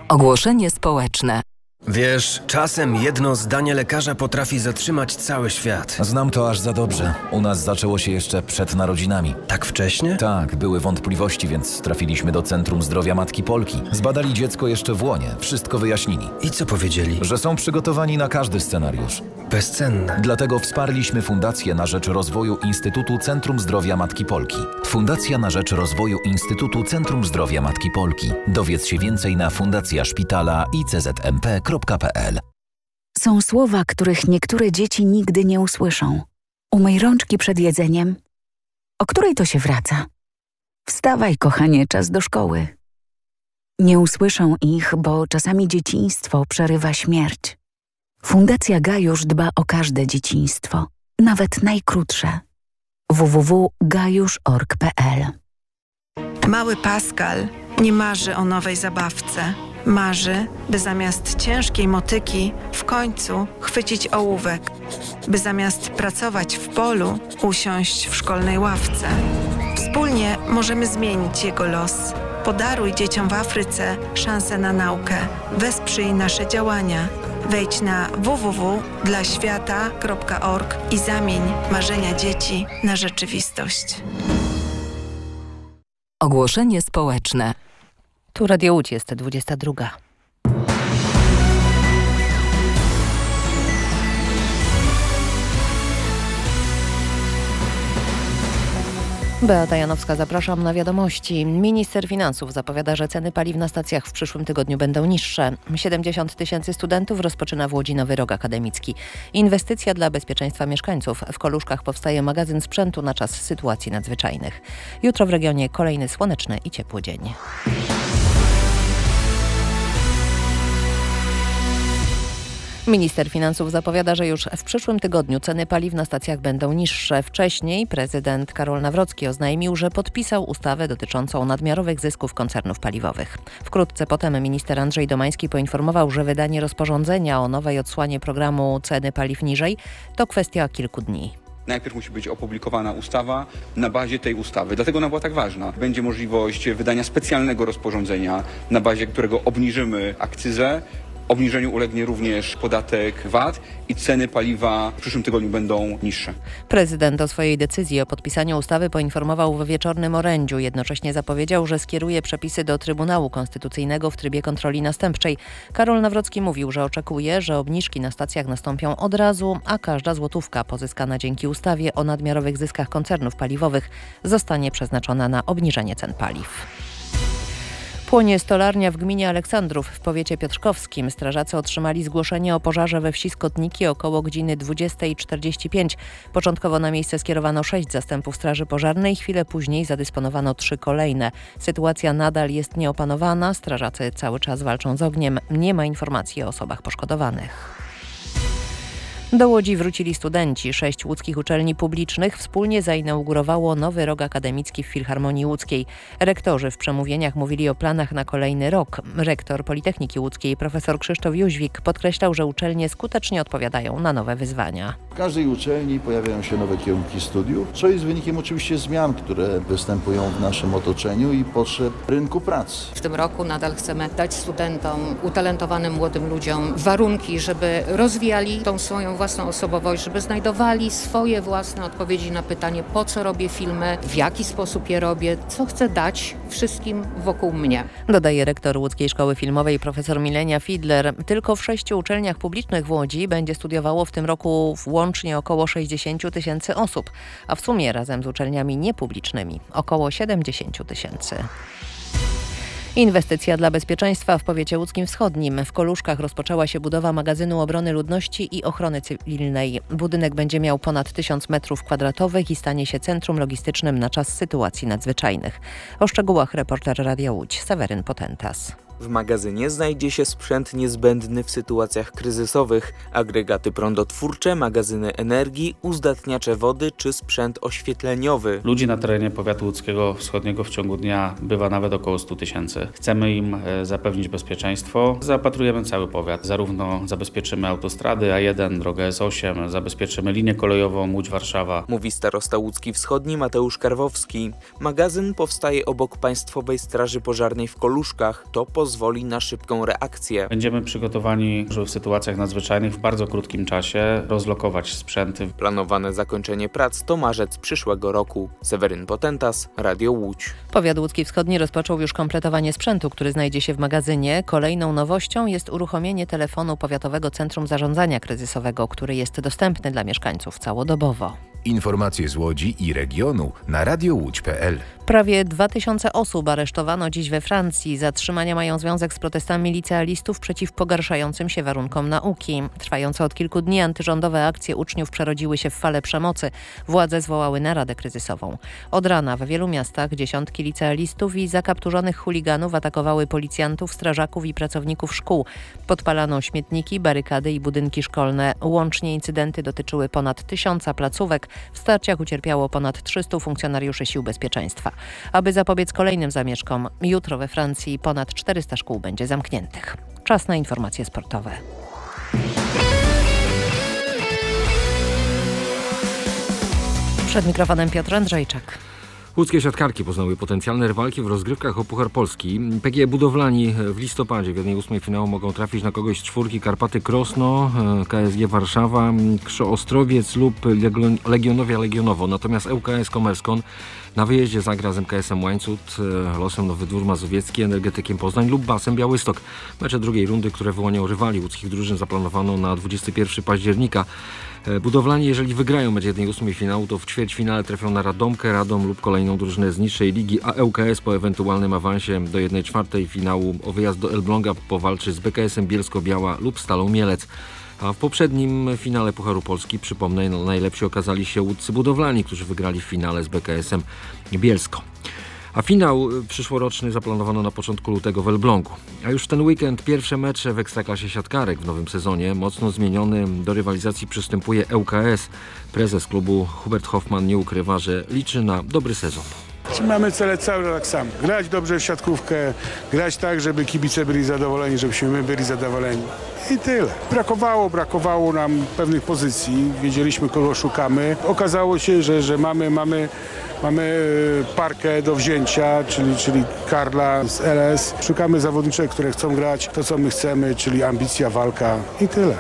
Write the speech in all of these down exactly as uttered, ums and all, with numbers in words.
Ogłoszenie społeczne. Wiesz, czasem jedno zdanie lekarza potrafi zatrzymać cały świat. Znam to aż za dobrze. U nas zaczęło się jeszcze przed narodzinami. Tak wcześnie? Tak, były wątpliwości, więc trafiliśmy do Centrum Zdrowia Matki Polki. Zbadali dziecko jeszcze w łonie, wszystko wyjaśnili. I co powiedzieli? Że są przygotowani na każdy scenariusz. Bezcenne. Dlatego wsparliśmy Fundację na rzecz rozwoju Instytutu Centrum Zdrowia Matki Polki. Fundacja na rzecz rozwoju Instytutu Centrum Zdrowia Matki Polki. Dowiedz się więcej na fundacja szpitala i c z m p kropka p l. Są słowa, których niektóre dzieci nigdy nie usłyszą. Umyj rączki przed jedzeniem. O której to się wraca? Wstawaj, kochanie, czas do szkoły. Nie usłyszą ich, bo czasami dzieciństwo przerywa śmierć. Fundacja Gajusz dba o każde dzieciństwo, nawet najkrótsze. w w w kropka gajusz kropka org kropka p l. Mały Pascal nie marzy o nowej zabawce. Marzy, by zamiast ciężkiej motyki w końcu chwycić ołówek, by zamiast pracować w polu usiąść w szkolnej ławce. Wspólnie możemy zmienić jego los. Podaruj dzieciom w Afryce szansę na naukę. Wesprzyj nasze działania. Wejdź na w w w kropka dla świata kropka org i zamień marzenia dzieci na rzeczywistość. Ogłoszenie społeczne. Tu Radio Łódź, jest dwudziesta druga. Beata Janowska, zapraszam na wiadomości. Minister finansów zapowiada, że ceny paliw na stacjach w przyszłym tygodniu będą niższe. siedemdziesiąt tysięcy studentów rozpoczyna w Łodzi nowy rok akademicki. Inwestycja dla bezpieczeństwa mieszkańców. W Koluszkach powstaje magazyn sprzętu na czas sytuacji nadzwyczajnych. Jutro w regionie kolejny słoneczny i ciepły dzień. Minister finansów zapowiada, że już w przyszłym tygodniu ceny paliw na stacjach będą niższe. Wcześniej prezydent Karol Nawrocki oznajmił, że podpisał ustawę dotyczącą nadmiarowych zysków koncernów paliwowych. Wkrótce potem minister Andrzej Domański poinformował, że wydanie rozporządzenia o nowej odsłanie programu Ceny paliw niżej to kwestia kilku dni. Najpierw musi być opublikowana ustawa na bazie tej ustawy. Dlatego ona była tak ważna. Będzie możliwość wydania specjalnego rozporządzenia, na bazie którego obniżymy akcyzę. Obniżeniu ulegnie również podatek V A T i ceny paliwa w przyszłym tygodniu będą niższe. Prezydent o swojej decyzji o podpisaniu ustawy poinformował w wieczornym orędziu. Jednocześnie zapowiedział, że skieruje przepisy do Trybunału Konstytucyjnego w trybie kontroli następczej. Karol Nawrocki mówił, że oczekuje, że obniżki na stacjach nastąpią od razu, a każda złotówka pozyskana dzięki ustawie o nadmiarowych zyskach koncernów paliwowych zostanie przeznaczona na obniżenie cen paliw. Płonie stolarnia w gminie Aleksandrów w powiecie piotrkowskim. Strażacy otrzymali zgłoszenie o pożarze we wsi Skotniki około godziny dwudziestej czterdzieści pięć. Początkowo na miejsce skierowano sześć zastępów straży pożarnej, chwilę później zadysponowano trzy kolejne. Sytuacja nadal jest nieopanowana, strażacy cały czas walczą z ogniem. Nie ma informacji o osobach poszkodowanych. Do Łodzi wrócili studenci. Sześć łódzkich uczelni publicznych wspólnie zainaugurowało nowy rok akademicki w Filharmonii Łódzkiej. Rektorzy w przemówieniach mówili o planach na kolejny rok. Rektor Politechniki Łódzkiej profesor Krzysztof Jóźwik podkreślał, że uczelnie skutecznie odpowiadają na nowe wyzwania. W każdej uczelni pojawiają się nowe kierunki studiów, co jest wynikiem oczywiście zmian, które występują w naszym otoczeniu i potrzeb rynku pracy. W tym roku nadal chcemy dać studentom, utalentowanym młodym ludziom warunki, żeby rozwijali tą swoją własną osobowość, żeby znajdowali swoje własne odpowiedzi na pytanie, po co robię filmy, w jaki sposób je robię, co chcę dać wszystkim wokół mnie. Dodaje rektor Łódzkiej Szkoły Filmowej profesor Milenia Fidler. Tylko w sześciu uczelniach publicznych w Łodzi będzie studiowało w tym roku łącznie około sześćdziesiąt tysięcy osób, a w sumie razem z uczelniami niepublicznymi około siedemdziesiąt tysięcy. Inwestycja dla bezpieczeństwa w powiecie łódzkim wschodnim. W Koluszkach rozpoczęła się budowa magazynu obrony ludności i ochrony cywilnej. Budynek będzie miał ponad tysiąc metrów kwadratowych i stanie się centrum logistycznym na czas sytuacji nadzwyczajnych. O szczegółach reporter Radia Łódź Seweryn Potentas. W magazynie znajdzie się sprzęt niezbędny w sytuacjach kryzysowych, agregaty prądotwórcze, magazyny energii, uzdatniacze wody czy sprzęt oświetleniowy. Ludzi na terenie powiatu łódzkiego wschodniego w ciągu dnia bywa nawet około stu tysięcy. Chcemy im zapewnić bezpieczeństwo. Zaopatrujemy cały powiat. Zarówno zabezpieczymy autostrady A jeden, drogę S osiem, zabezpieczymy linię kolejową Łódź-Warszawa. Mówi starosta łódzki wschodni Mateusz Karwowski. Magazyn powstaje obok Państwowej Straży Pożarnej w Koluszkach. To pozwala pozwoli na szybką reakcję. Będziemy przygotowani, żeby w sytuacjach nadzwyczajnych w bardzo krótkim czasie rozlokować sprzęty. Planowane zakończenie prac to marzec przyszłego roku. Seweryn Potentas, Radio Łódź. Powiat łódzki wschodni rozpoczął już kompletowanie sprzętu, który znajdzie się w magazynie. Kolejną nowością jest uruchomienie telefonu Powiatowego Centrum Zarządzania Kryzysowego, który jest dostępny dla mieszkańców całodobowo. Informacje z Łodzi i regionu na radio łódź kropka p l. Prawie dwa tysiące osób aresztowano dziś we Francji. Zatrzymania mają związek z protestami licealistów przeciw pogarszającym się warunkom nauki. Trwające od kilku dni antyrządowe akcje uczniów przerodziły się w falę przemocy. Władze zwołały naradę kryzysową. Od rana w wielu miastach dziesiątki licealistów i zakapturzonych chuliganów atakowały policjantów, strażaków i pracowników szkół. Podpalano śmietniki, barykady i budynki szkolne. Łącznie incydenty dotyczyły ponad tysiąca placówek. W starciach ucierpiało ponad trzystu funkcjonariuszy sił bezpieczeństwa. Aby zapobiec kolejnym zamieszkom, jutro we Francji ponad czterysta szkół będzie zamkniętych. Czas na informacje sportowe. Przed mikrofonem Piotr Andrzejczak. Łódzkie siatkarki poznały potencjalne rywalki w rozgrywkach o Puchar Polski. P G E Budowlani w listopadzie w jednej ósmej finału mogą trafić na kogoś z czwórki Karpaty Krosno, K S G Warszawa, Krzoo Ostrowiec lub Legionowia Legionowo. Natomiast L K S Komerskon na wyjeździe zagra z M K S-em Łańcut, Losem Nowy Dwór Mazowiecki, Energetykiem Poznań lub Basem Białystok. Mecze drugiej rundy, które wyłonią rywali łódzkich drużyn, zaplanowano na dwudziestego pierwszego października. Budowlani, jeżeli wygrają mecz jednej ósmej finału, to w ćwierćfinale trafią na Radomkę, Radom lub kolejną drużynę z niższej ligi, a L K S po ewentualnym awansie do jednej czwartej finału o wyjazd do Elbląga powalczy z B K S-em Bielsko-Biała lub Stalą Mielec. A w poprzednim finale Pucharu Polski, przypomnę, no, najlepsi okazali się łódzcy budowlani, którzy wygrali w finale z B K S-em Bielsko. A finał przyszłoroczny zaplanowano na początku lutego w Elblągu. A już w ten weekend pierwsze mecze w Ekstraklasie siatkarek w nowym sezonie. Mocno zmieniony do rywalizacji przystępuje L K S. Prezes klubu Hubert Hoffman nie ukrywa, że liczy na dobry sezon. Mamy cele cały tak samo. Grać dobrze w siatkówkę, grać tak, żeby kibice byli zadowoleni, żebyśmy my byli zadowoleni. I tyle. Brakowało, brakowało nam pewnych pozycji. Wiedzieliśmy, kogo szukamy. Okazało się, że, że mamy, mamy, mamy parkę do wzięcia, czyli, czyli Karla z L S. Szukamy zawodniczek, które chcą grać to, co my chcemy, czyli ambicja, walka i tyle.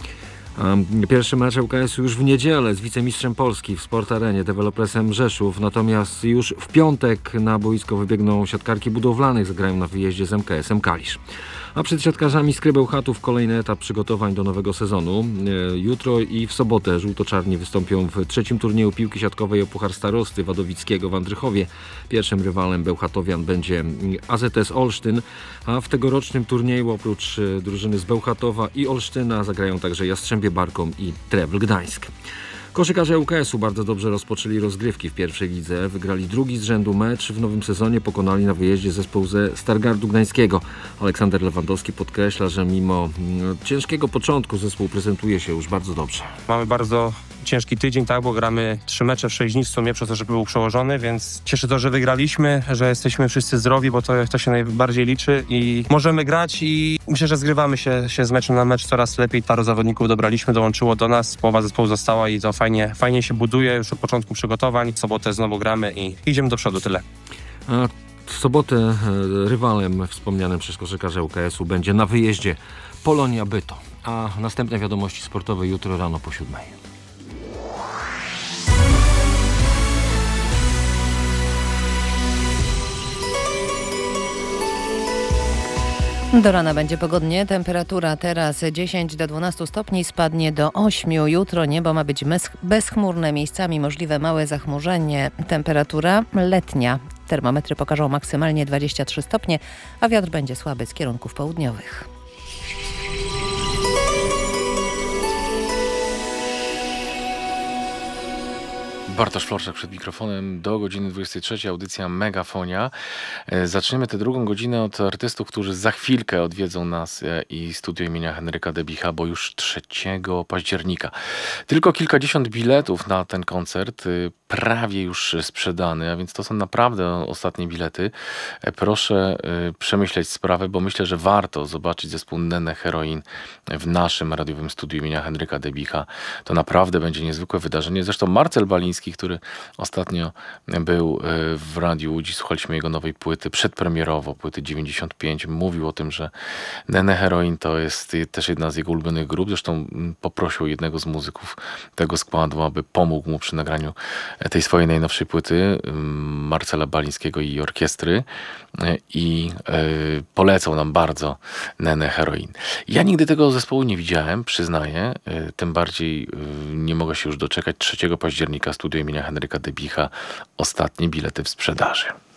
Pierwszy mecz L K S-u już w niedzielę z wicemistrzem Polski w Sport Arenie, dewelopersem Rzeszów. Natomiast już w piątek na boisko wybiegną siatkarki budowlanych, zagrają na wyjeździe z M K S-em Kalisz. A przed siatkarzami Skry Bełchatów kolejny etap przygotowań do nowego sezonu. Jutro i w sobotę żółto-czarni wystąpią w trzecim turnieju piłki siatkowej o Puchar Starosty Wadowickiego w Andrychowie. Pierwszym rywalem Bełchatowian będzie A Z S Olsztyn, a w tegorocznym turnieju oprócz drużyny z Bełchatowa i Olsztyna zagrają także Jastrzębie Barkom i Trewl Gdańsk. Koszykarze L K S-u bardzo dobrze rozpoczęli rozgrywki w pierwszej lidze. Wygrali drugi z rzędu mecz. W nowym sezonie pokonali na wyjeździe zespół ze Stargardu Gdańskiego. Aleksander Lewandowski podkreśla, że mimo ciężkiego początku zespół prezentuje się już bardzo dobrze. Mamy bardzo ciężki tydzień, tak, bo gramy trzy mecze w sześć dni w sumie, przez to, że był przełożony, więc cieszy to, że wygraliśmy, że jesteśmy wszyscy zdrowi, bo to, to się najbardziej liczy i możemy grać i myślę, że zgrywamy się, się z meczu na mecz coraz lepiej. Paru zawodników dobraliśmy, dołączyło do nas, połowa zespołu została i to fajnie, fajnie się buduje już od początku przygotowań. W sobotę znowu gramy i idziemy do przodu, tyle. A w sobotę rywalem wspomnianym przez koszykarza L K S-u będzie na wyjeździe Polonia Bytom, a następne wiadomości sportowe jutro rano po siódmej. Do rana będzie pogodnie, temperatura teraz dziesięć do dwunastu stopni, spadnie do ośmiu. Jutro niebo ma być bezchmurne, miejscami możliwe małe zachmurzenie. Temperatura letnia. Termometry pokażą maksymalnie dwadzieścia trzy stopnie, a wiatr będzie słaby z kierunków południowych. Bartosz Florczak przed mikrofonem do godziny dwudziestej trzeciej, audycja Megafonia. Zaczniemy tę drugą godzinę od artystów, którzy za chwilkę odwiedzą nas i studio imienia Henryka Debicha, bo już trzeciego października. Tylko kilkadziesiąt biletów na ten koncert, prawie już sprzedany, a więc to są naprawdę ostatnie bilety. Proszę przemyśleć sprawę, bo myślę, że warto zobaczyć zespół Nene Heroin w naszym radiowym studiu imienia Henryka Debicha. To naprawdę będzie niezwykłe wydarzenie. Zresztą Marcel Baliński Baliński, który ostatnio był w Radiu Łódź. Słuchaliśmy jego nowej płyty przedpremierowo, płyty dziewięćdziesiąt pięć. Mówił o tym, że Nene Heroin to jest też jedna z jego ulubionych grup. Zresztą poprosił jednego z muzyków tego składu, aby pomógł mu przy nagraniu tej swojej najnowszej płyty, Marcela Balińskiego i orkiestry, i polecał nam bardzo Nene Heroin. Ja nigdy tego zespołu nie widziałem, przyznaję, tym bardziej nie mogę się już doczekać. trzeciego października studio imienia Henryka Debicha, ostatnie bilety w sprzedaży.